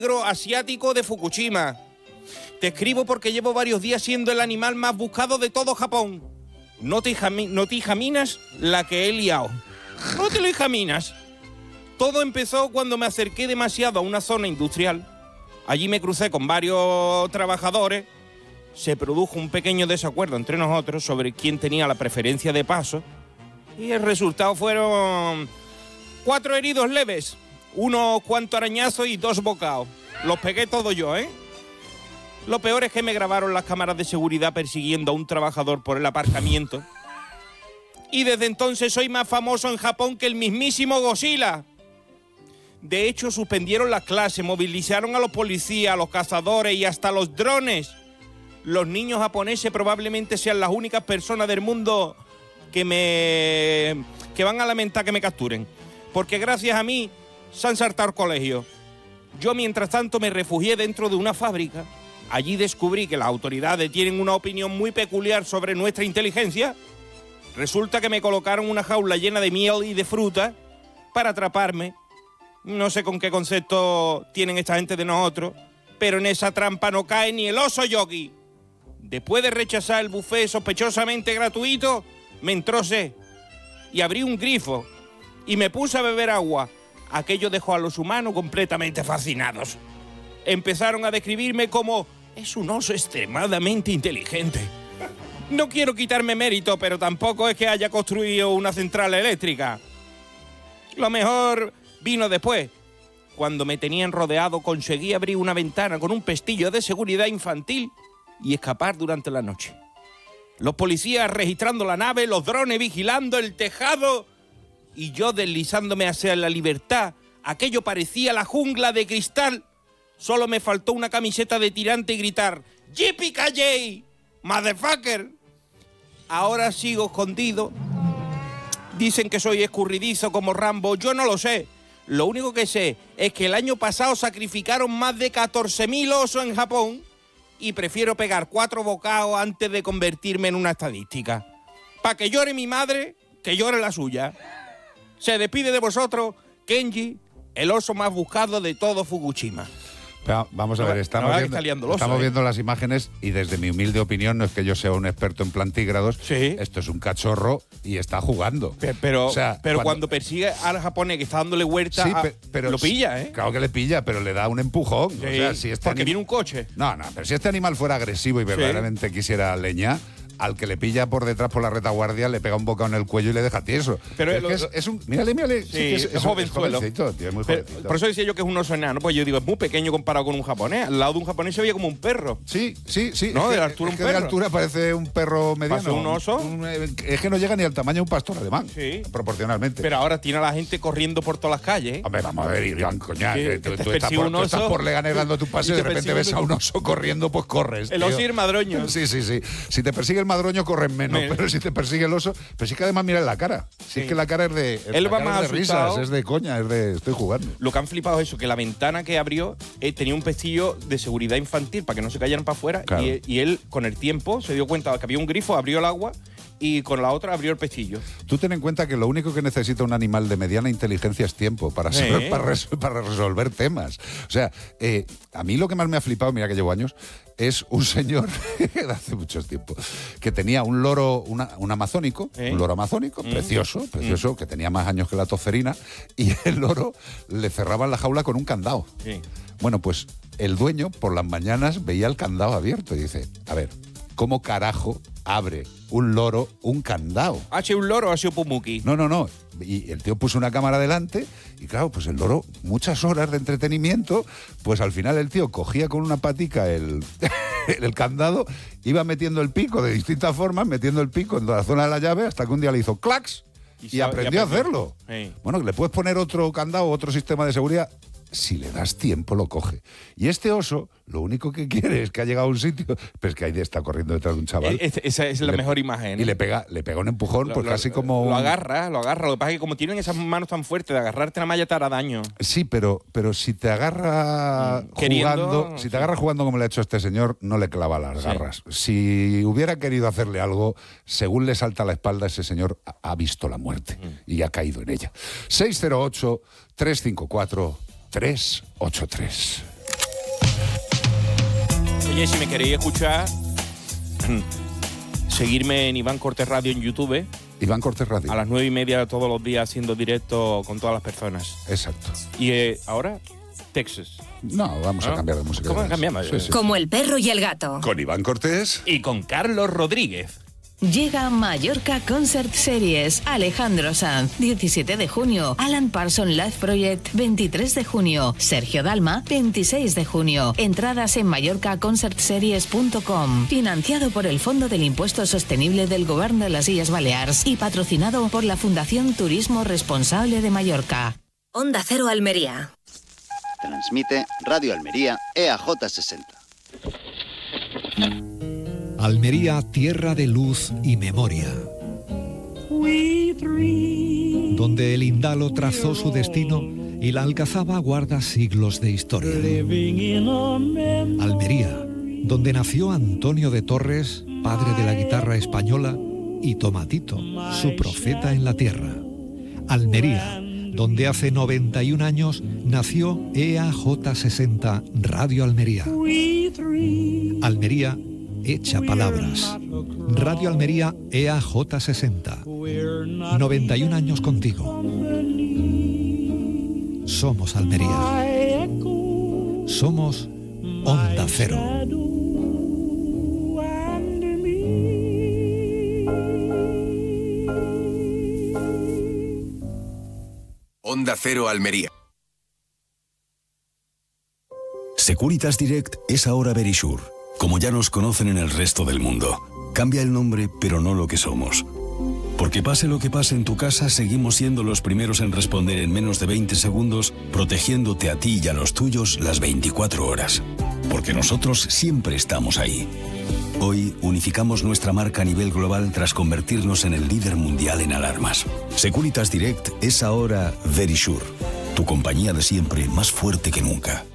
negro asiático de Fukushima. Te escribo porque llevo varios días siendo el animal más buscado de todo Japón. No te examinas la que he liado. No te lo examinas. Todo empezó cuando me acerqué demasiado a una zona industrial. Allí me crucé con varios trabajadores. Se produjo un pequeño desacuerdo entre nosotros sobre quién tenía la preferencia de paso. Y el resultado fueron 4 heridos leves, unos cuantos arañazos y 2 bocados. Los pegué todo yo, ¿eh? Lo peor es que me grabaron las cámaras de seguridad persiguiendo a un trabajador por el aparcamiento. Y desde entonces soy más famoso en Japón que el mismísimo Godzilla. De hecho, suspendieron las clases, movilizaron a los policías, a los cazadores y hasta los drones. Los niños japoneses probablemente sean las únicas personas del mundo que van a lamentar que me capturen. Porque gracias a mí se han saltado el colegio. Yo, mientras tanto, me refugié dentro de una fábrica. Allí descubrí que las autoridades tienen una opinión muy peculiar sobre nuestra inteligencia. Resulta que me colocaron una jaula llena de miel y de fruta para atraparme. No sé con qué concepto tienen esta gente de nosotros, pero en esa trampa no cae ni el oso yogi. Después de rechazar el buffet sospechosamente gratuito, me entrosé y abrí un grifo y me puse a beber agua. Aquello dejó a los humanos completamente fascinados. Empezaron a describirme como es un oso extremadamente inteligente. No quiero quitarme mérito, pero tampoco es que haya construido una central eléctrica. Lo mejor vino después. Cuando me tenían rodeado, conseguí abrir una ventana con un pestillo de seguridad infantil y escapar durante la noche. Los policías registrando la nave, los drones vigilando el tejado y yo deslizándome hacia la libertad. Aquello parecía la jungla de cristal. Solo me faltó una camiseta de tirante y gritar ¡Yippee-ki-yay! ¡Motherfucker! Ahora sigo escondido. Dicen que soy escurridizo como Rambo. Yo no lo sé. Lo único que sé es que el año pasado sacrificaron más de 14.000 osos en Japón y prefiero pegar 4 bocados antes de convertirme en una estadística. Para que llore mi madre, que llore la suya. Se despide de vosotros, Kenji, el oso más buscado de todo Fukushima. Pero vamos a ver, estamos viendo las imágenes y desde mi humilde opinión, no es que yo sea un experto en plantígrados, sí. Esto es un cachorro y está jugando. Pero, o sea, cuando persigue al japonés que está dándole vuelta, sí, pero lo pilla, ¿eh? Claro que le pilla, pero le da un empujón. Sí, o sea, si porque viene un coche. No, pero si este animal fuera agresivo y verdaderamente quisiera leña, al que le pilla por detrás por la retaguardia le pega un bocado en el cuello y le deja tieso. Pero es un... Mírale. Sí, es jovencito. Tío, es muy jovencito. Por eso decía yo que es un oso enano. Pues yo digo, es muy pequeño comparado con un japonés. Al lado de un japonés se veía como un perro. Sí. No, de altura un perro. De altura parece un perro mediano. ¿Pasa un oso? Es que no llega ni al tamaño de un pastor alemán. Sí. Proporcionalmente. Pero ahora tiene a la gente corriendo por todas las calles, ¿eh? Hombre, vamos a ver, Iván, coña. Sí, tú estás por Leganés dando tu paseo y de repente ves a un oso corriendo, pues corres. El oso y el madroño. Sí. Si te persigue el madroño, corren menos. Pero si te persigue el oso, pero sí que además mira la cara. Si es que la cara es de... Él va más de risas, es de coña, es de estoy jugando. Lo que han flipado es eso, que la ventana que abrió tenía un pestillo de seguridad infantil para que no se cayeran para afuera. Claro. Y él, con el tiempo, se dio cuenta que había un grifo, abrió el agua y con la otra abrió el pestillo. Tú ten en cuenta que lo único que necesita un animal de mediana inteligencia es tiempo para resolver temas. O sea, a mí lo que más me ha flipado, mira que llevo años, es un señor de hace mucho tiempo que tenía un loro, un amazónico, un loro amazónico, precioso, que tenía más años que la toferina, y el loro le cerraba la jaula con un candado. Sí. Bueno, pues el dueño por las mañanas veía el candado abierto y dice, a ver, ¿cómo carajo abre un loro un candado? ¿Ha sido un loro o ha sido Pumuki? No. Y el tío puso una cámara delante y claro, pues el loro, muchas horas de entretenimiento, pues al final el tío cogía con una patica el candado, iba metiendo el pico de distintas formas, metiendo el pico en la zona de la llave hasta que un día le hizo clacs y aprendió a hacerlo. Sí. Bueno, le puedes poner otro candado, otro sistema de seguridad. Si le das tiempo, lo coge. Y este oso, lo único que quiere es que ha llegado a un sitio, pues que ahí está corriendo detrás de un chaval. Esa es la mejor imagen. Y le pega un empujón, pues casi como... Lo agarra. Lo que pasa es que como tienen esas manos tan fuertes de agarrarte la malla te hará daño. Sí, pero si te agarra jugando, te agarra jugando como le ha hecho este señor, no le clava las garras. Si hubiera querido hacerle algo, según le salta a la espalda, ese señor ha visto la muerte y ha caído en ella. 608-354-383. Oye, si me queréis escuchar, seguirme en Iván Cortés Radio en YouTube. Iván Cortés Radio. A las 9:30 todos los días haciendo directo con todas las personas. Exacto. Y ahora, Texas. No, vamos a cambiar de música. ¿Cómo cambiamos? Sí, sí. Como el perro y el gato. Con Iván Cortés. Y con Carlos Rodríguez. Llega Mallorca Concert Series. Alejandro Sanz, 17 de junio. Alan Parsons Live Project, 23 de junio. Sergio Dalma, 26 de junio. Entradas en mallorcaconcertseries.com. Financiado por el Fondo del Impuesto Sostenible del Gobierno de las Illes Balears y patrocinado por la Fundación Turismo Responsable de Mallorca. Onda Cero Almería. Transmite Radio Almería EAJ 60. Almería, tierra de luz y memoria, donde el Indalo trazó su destino y la Alcazaba guarda siglos de historia. Almería, donde nació Antonio de Torres, padre de la guitarra española, y Tomatito, su profeta en la tierra. Almería, donde hace 91 años nació EAJ 60 Radio Almería. Almería, hecha palabras. Radio Almería EAJ 60. 91 años contigo. Somos Almería. Somos Onda Cero. Onda Cero Almería. Securitas Direct es ahora Verisure. Como ya nos conocen en el resto del mundo. Cambia el nombre, pero no lo que somos. Porque pase lo que pase en tu casa, seguimos siendo los primeros en responder en menos de 20 segundos, protegiéndote a ti y a los tuyos las 24 horas. Porque nosotros siempre estamos ahí. Hoy unificamos nuestra marca a nivel global tras convertirnos en el líder mundial en alarmas. Securitas Direct es ahora Verisure, tu compañía de siempre más fuerte que nunca.